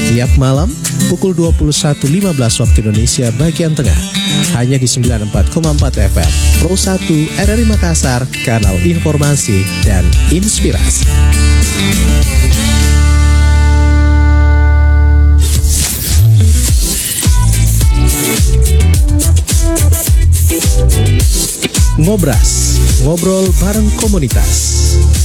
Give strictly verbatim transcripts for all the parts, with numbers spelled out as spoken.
Tiap malam pukul dua puluh satu lima belas waktu Indonesia bagian tengah. Hanya di sembilan puluh empat koma empat F M Pro satu R R I Makassar, kanal informasi dan inspirasi. Ngobras, ngobrol bareng komunitas.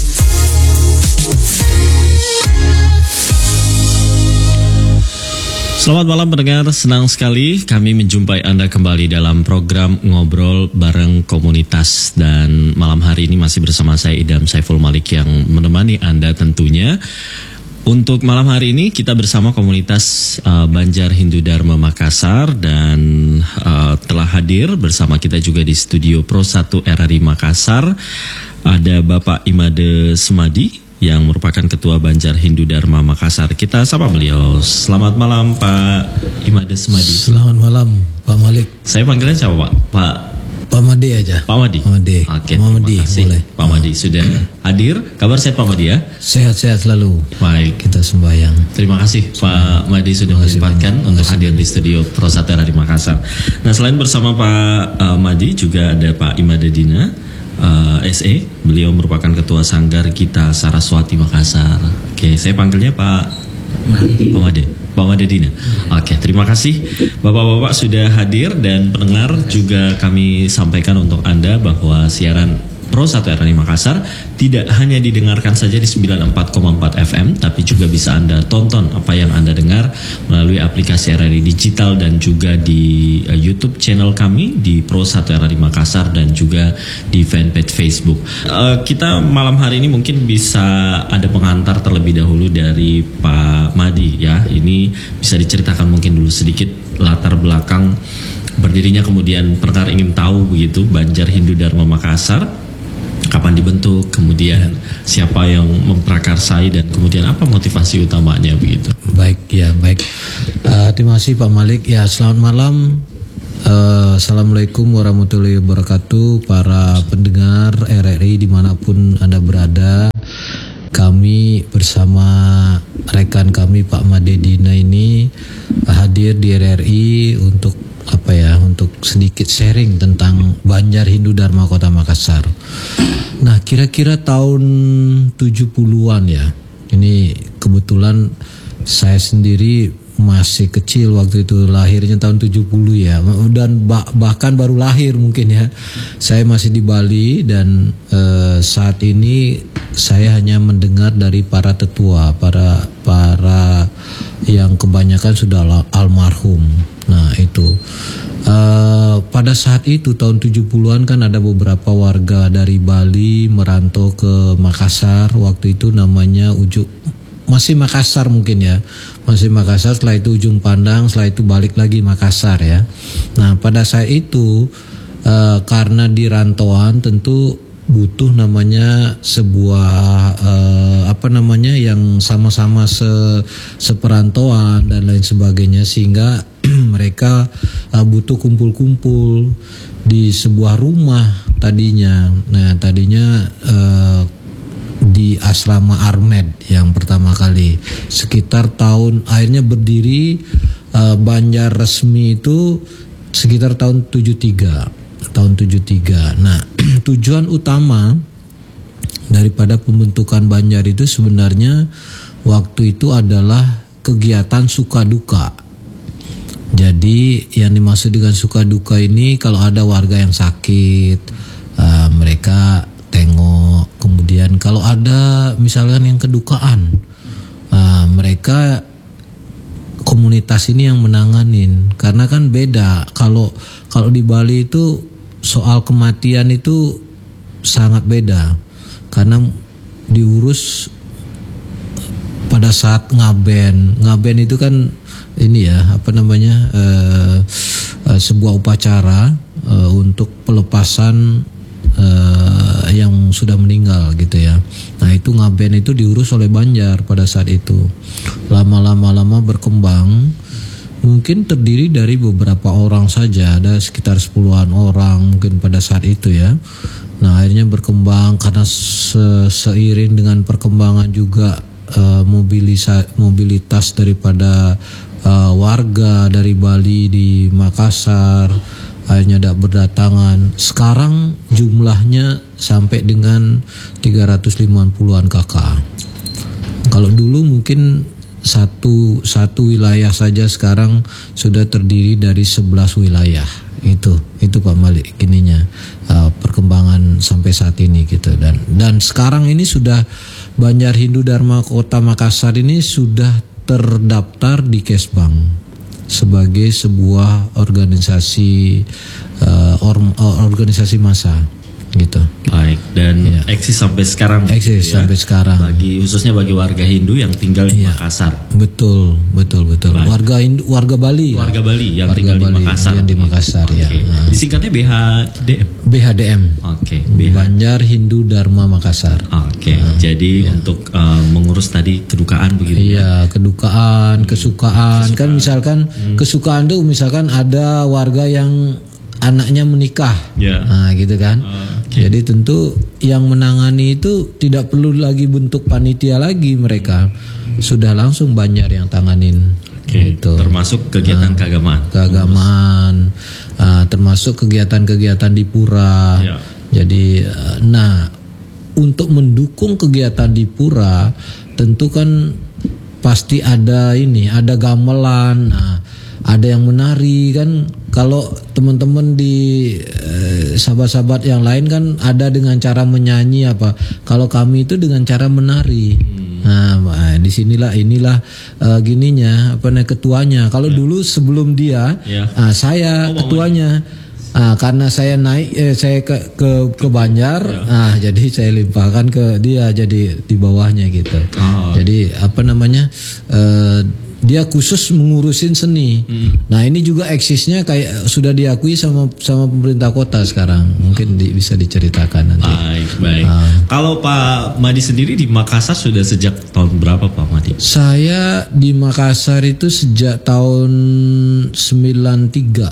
Selamat malam pendengar, senang sekali kami menjumpai Anda kembali dalam program Ngobrol Bareng Komunitas. Dan malam hari ini masih bersama saya Idham Saiful Malik yang menemani Anda tentunya. Untuk malam hari ini kita bersama komunitas uh, Banjar Hindu Dharma Makassar. Dan uh, telah hadir bersama kita juga di studio Pro satu R R I Makassar ada Bapak Imade Semadi yang merupakan Ketua Banjar Hindu Dharma Makassar. Kita sapa beliau. Selamat malam Pak Imade Semadi. Selamat malam Pak Malik. Saya panggilnya siapa Pak? Pak Pak Madi aja. Pak Madi. Pak Madi. Oke. Pak Madi boleh. Pak Madi sudah hadir. Kabar sehat Pak Madi ya? Sehat-sehat selalu. Baik. Kita sembahyang. Terima kasih Pak Madi sudah menyempatkan untuk hadir di studio Pro satu R R I Makassar. Nah, selain bersama Pak uh, Madi juga ada Pak Imade Dina uh, S E. Beliau merupakan Ketua Sanggar Gita Saraswati Makassar. Oke, saya panggilnya Pak Pak Made. Pak Made Dina. Oke, terima kasih Bapak-bapak sudah hadir. Dan pendengar juga kami sampaikan untuk Anda bahwa siaran Pro satu R R I Makassar tidak hanya didengarkan saja di sembilan puluh empat koma empat F M, tapi juga bisa Anda tonton apa yang Anda dengar melalui aplikasi R R I Digital dan juga di uh, YouTube channel kami di Pro satu R R I Makassar dan juga di fanpage Facebook. Uh, kita malam hari ini mungkin bisa ada pengantar terlebih dahulu dari Pak Madi ya. Ini bisa diceritakan mungkin dulu sedikit latar belakang berdirinya, kemudian pendengar ingin tahu begitu Banjar Hindu Dharma Makassar. Kapan dibentuk, kemudian siapa yang memprakarsai, dan kemudian apa motivasi utamanya begitu. Baik ya, baik. Uh, terima kasih Pak Malik. Ya, selamat malam. Uh, Assalamualaikum warahmatullahi wabarakatuh para pendengar R R I dimanapun Anda berada. Kami bersama rekan kami Pak Made Dina ini hadir di R R I untuk apa ya, untuk sedikit sharing tentang Banjar Hindu Dharma Kota Makassar. Nah, kira-kira tahun tujuh puluhan ya. Ini kebetulan saya sendiri masih kecil waktu itu, lahirnya tahun tujuh puluh ya. Dan bah- bahkan baru lahir mungkin ya. Saya masih di Bali dan eh, saat ini saya hanya mendengar dari para tetua, para para yang kebanyakan sudah almarhum. Nah itu uh, pada saat itu tahun tujuh puluhan kan ada beberapa warga dari Bali merantau ke Makassar. Waktu itu namanya Ujung, masih Makassar mungkin ya, masih Makassar. Setelah itu Ujung Pandang, setelah itu balik lagi Makassar ya. Nah pada saat itu uh, karena di rantauan tentu butuh namanya sebuah uh, apa namanya yang sama-sama se seperantauan dan lain sebagainya, sehingga mereka uh, butuh kumpul-kumpul di sebuah rumah tadinya. Nah tadinya uh, di asrama Armed yang pertama kali sekitar tahun akhirnya berdiri uh, Banjar resmi itu sekitar tahun tujuh tiga. Tahun tujuh tiga. Nah, tujuan utama daripada pembentukan Banjar itu sebenarnya waktu itu adalah kegiatan suka duka. Jadi yang dimaksud dengan suka duka ini, kalau ada warga yang sakit, uh, mereka tengok. Kemudian kalau ada misalkan yang kedukaan, uh, mereka komunitas ini yang menanganin. Karena kan beda kalau kalau di Bali itu soal kematian itu sangat beda, karena diurus pada saat ngaben. Ngaben itu kan ini ya, apa namanya, uh, uh, sebuah upacara uh, untuk pelepasan uh, yang sudah meninggal gitu ya. Nah itu ngaben itu diurus oleh Banjar pada saat itu. Lama-lama lama berkembang. Mungkin terdiri dari beberapa orang saja, ada sekitar sepuluhan orang mungkin pada saat itu ya. Nah akhirnya berkembang karena se seiring dengan perkembangan juga uh, mobilisa, mobilitas daripada uh, warga dari Bali di Makassar akhirnya tidak berdatangan. Sekarang jumlahnya sampai dengan tiga ratus lima puluhan kakak. Kalau dulu mungkin satu satu wilayah saja, sekarang sudah terdiri dari sebelas wilayah. Itu itu Pak Malik ininya uh, perkembangan sampai saat ini gitu. Dan dan sekarang ini sudah Banjar Hindu Dharma Kota Makassar ini sudah terdaftar di Kesbang sebagai sebuah organisasi uh, or, organisasi massa gitu. Baik, dan ya. eksis sampai sekarang. Eksis ya, sampai sekarang. Bagi khususnya bagi warga Hindu yang tinggal di ya. Makassar. Betul, betul, betul. Baik. Warga Hindu, warga Bali. Warga ya. Bali yang warga tinggal Bali di Makassar. Yang di Makassar okay. ya. Nah. Disingkatnya B H D M. B H D M. Oke, okay. Banjar Hindu Dharma Makassar. Oke, okay. nah, jadi ya. untuk uh, mengurus tadi kedukaan begitu. Iya, kedukaan, kesukaan. kesukaan. Kan misalkan hmm. kesukaan tuh misalkan ada warga yang anaknya menikah, yeah. nah gitu kan. Uh, okay. Jadi tentu yang menangani itu tidak perlu lagi bentuk panitia lagi, mereka sudah langsung Banjar yang tanganin. Okay. Gitu. Termasuk kegiatan nah, keagamaan. Keagamaan, uh, termasuk kegiatan-kegiatan di pura. Yeah. Jadi, uh, nah untuk mendukung kegiatan di pura, tentu kan pasti ada ini, ada gamelan. Nah, ada yang menari kan. Kalau teman-teman di eh, sahabat-sahabat yang lain kan ada dengan cara menyanyi apa. Kalau kami itu dengan cara menari. Hmm. Nah, disinilah inilah uh, gininya apa namanya ketuanya. Kalau ya. dulu sebelum dia, ya. uh, saya oh, ketuanya. Uh, karena saya naik, eh, saya ke ke, ke Banjar, ya. ah jadi saya limpahkan ke dia jadi di bawahnya gitu. Oh. Jadi apa namanya? Uh, dia khusus mengurusin seni. Hmm. Nah ini juga eksisnya kayak sudah diakui sama sama pemerintah kota sekarang. Mungkin di, bisa diceritakan nanti. Baik, baik. Uh, Kalau Pak Madi sendiri di Makassar sudah sejak tahun berapa Pak Madi? Saya di Makassar itu sejak tahun sembilan tiga.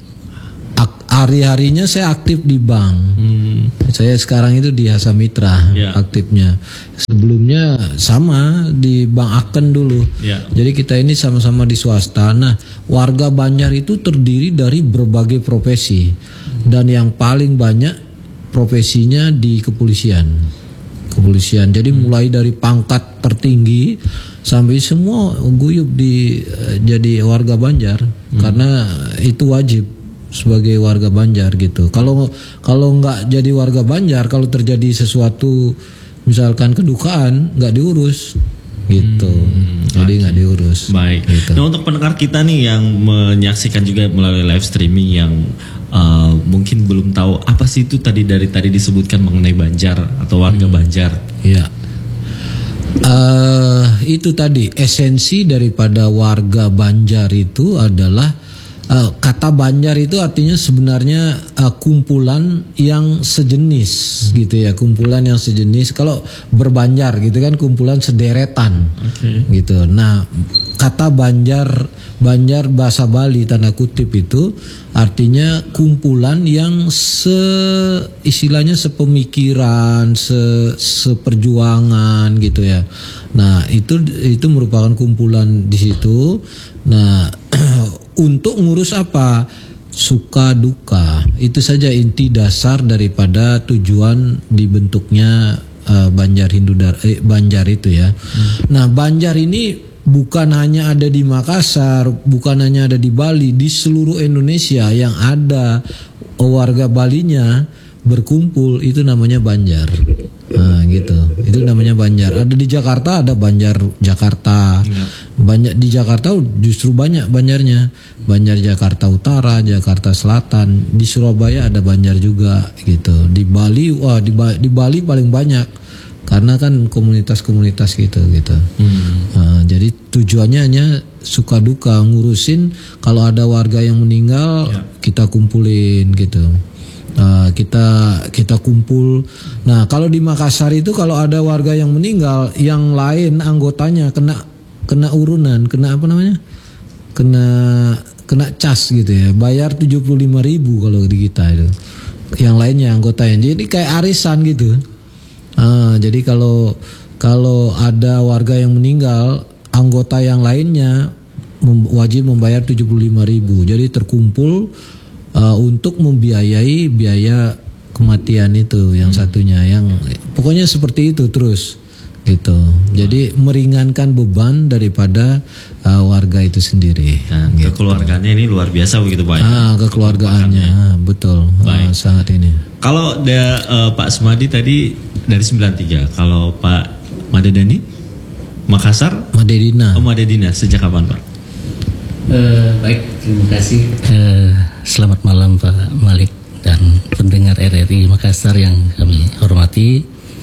Hari-harinya saya aktif di bank. Hmm. Saya sekarang itu di Hasa Mitra yeah. aktifnya. Sebelumnya sama di Bank Aken dulu. Yeah. Jadi kita ini sama-sama di swasta. Nah, warga Banjar itu terdiri dari berbagai profesi. Dan yang paling banyak profesinya di kepolisian. Kepolisian. Jadi hmm. mulai dari pangkat tertinggi sampai semua guyup di jadi warga Banjar hmm. karena itu wajib sebagai warga Banjar gitu. Kalau kalau nggak jadi warga Banjar, kalau terjadi sesuatu misalkan kedukaan nggak diurus gitu. Hmm, jadi nggak okay. diurus. Baik. Gitu. Nah untuk pendengar kita nih yang menyaksikan juga melalui live streaming yang uh, mungkin belum tahu apa sih itu tadi dari tadi disebutkan mengenai Banjar atau warga hmm. Banjar. Iya. Uh, itu tadi esensi daripada warga Banjar itu adalah Uh, kata Banjar itu artinya sebenarnya uh, kumpulan yang sejenis gitu ya, kumpulan yang sejenis. Kalau berbanjar gitu kan kumpulan sederetan okay. gitu. Nah kata Banjar, Banjar bahasa Bali tanda kutip itu artinya kumpulan yang se istilahnya sepemikiran, se seperjuangan gitu ya. Nah itu itu merupakan kumpulan di situ. Nah untuk ngurus apa? Suka duka. Itu saja inti dasar daripada tujuan dibentuknya uh, Banjar Hindu Dar eh, Banjar itu ya. Hmm. Nah, Banjar ini bukan hanya ada di Makassar, bukan hanya ada di Bali, di seluruh Indonesia yang ada warga Balinya berkumpul itu namanya Banjar. Nah, gitu. Itu namanya Banjar. Ada di Jakarta ada Banjar Jakarta. Ya. Banyak di Jakarta justru banyak Banjarnya. Banjar Jakarta Utara, Jakarta Selatan. Di Surabaya ada Banjar juga gitu. Di Bali wah di, ba di Bali paling banyak. Karena kan komunitas-komunitas gitu gitu. Hmm. Nah, jadi tujuannya hanya suka duka ngurusin kalau ada warga yang meninggal ya. Kita kumpulin gitu. Uh, kita kita kumpul. Nah kalau di Makassar itu kalau ada warga yang meninggal, yang lain anggotanya kena kena urunan, kena apa namanya, kena kena cas gitu ya, bayar tujuh puluh lima ribu kalau di kita itu. Yang lainnya anggotanya, jadi kayak arisan gitu. Uh, jadi kalau kalau ada warga yang meninggal, anggota yang lainnya mem- wajib membayar tujuh puluh lima ribu. Jadi terkumpul uh, untuk membiayai biaya kematian itu yang hmm. satunya, yang pokoknya seperti itu terus gitu. Jadi hmm. meringankan beban daripada uh, warga itu sendiri. Dan gitu. Kekeluargaannya ini luar biasa begitu Pak. Ah, kekeluargaannya ah, betul. Ah, sangat ini. Kalau ada uh, Pak Sumadi tadi dari sembilan puluh tiga, kalau Pak Madedani Makassar? Madedina. Oh, Madedina, sejak kapan Pak? Uh, baik, terima kasih. Uh, selamat malam Pak Malik dan pendengar R R I Makassar yang kami hormati.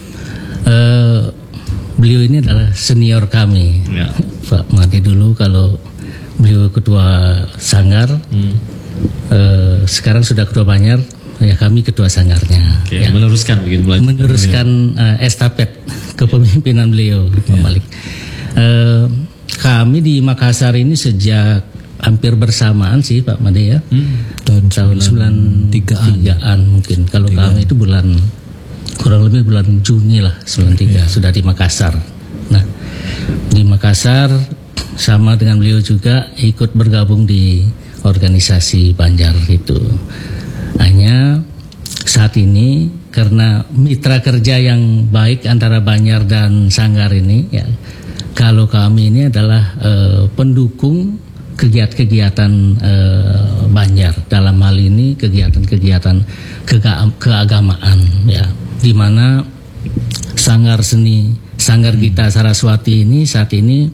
Uh, beliau ini adalah senior kami, ya. Pak Madi dulu kalau beliau ketua Sanggar, hmm. uh, sekarang sudah ketua Banjar, ya kami ketua Sanggarnya. Oke, ya. Meneruskan begitu belajar. Meneruskan uh, estafet kepemimpinan beliau, Pak ya. Malik. Uh, kami di Makassar ini sejak hampir bersamaan sih Pak Made ya. Hmm. Tahun, tahun sembilan tigaan mungkin. Kalau Tiga. kami itu bulan kurang lebih bulan Juni lah sembilan tiga ya. Sudah di Makassar. Nah, di Makassar sama dengan beliau juga ikut bergabung di organisasi Banjar itu. Hanya saat ini karena mitra kerja yang baik antara Banjar dan Sanggar ini ya. Kalau kami ini adalah uh, pendukung kegiatan-kegiatan eh, Banjar, dalam hal ini kegiatan-kegiatan kega- keagamaan ya, di mana Sanggar Seni Sanggar Gita Saraswati ini saat ini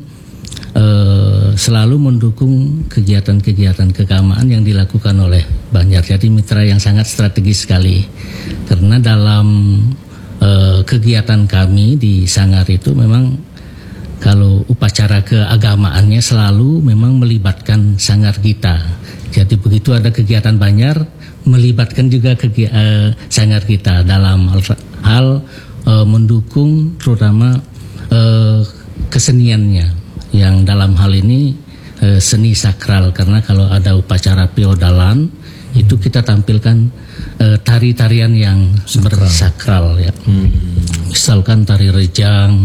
eh, selalu mendukung kegiatan-kegiatan keagamaan yang dilakukan oleh Banjar. Jadi mitra yang sangat strategis sekali, karena dalam eh, kegiatan kami di Sanggar itu memang kalau upacara keagamaannya selalu memang melibatkan Sanggar Gita. Jadi begitu ada kegiatan Banjar, melibatkan juga kegi- uh, Sanggar Gita dalam hal, hal uh, mendukung terutama uh, keseniannya. Yang dalam hal ini uh, seni sakral, karena kalau ada upacara feodalan itu kita tampilkan uh, tari-tarian yang bersakral ya. Hmm. Misalkan tari rejang,